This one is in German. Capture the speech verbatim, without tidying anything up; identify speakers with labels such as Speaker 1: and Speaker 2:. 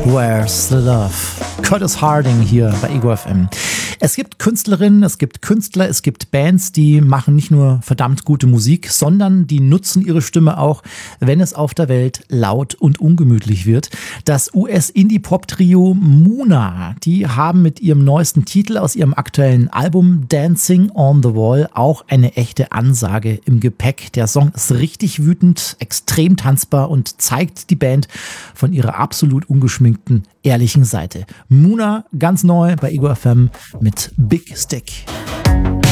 Speaker 1: Where's the Love? Curtis Harding hier bei Ego F M. Es gibt Künstlerinnen, es gibt Künstler, es gibt Bands, die machen nicht nur verdammt gute Musik, sondern die nutzen ihre Stimme auch, wenn es auf der Welt laut und ungemütlich wird. Das U S-Indie-Pop-Trio Muna, die haben mit ihrem neuesten Titel aus ihrem aktuellen Album Dancing on the Wall auch eine echte Ansage im Gepäck. Der Song ist richtig wütend, extrem tanzbar und zeigt die Band von ihrer absolut ungeschminkten, ehrlichen Seite. Muna, ganz neu bei Ego F M mit Big Stick.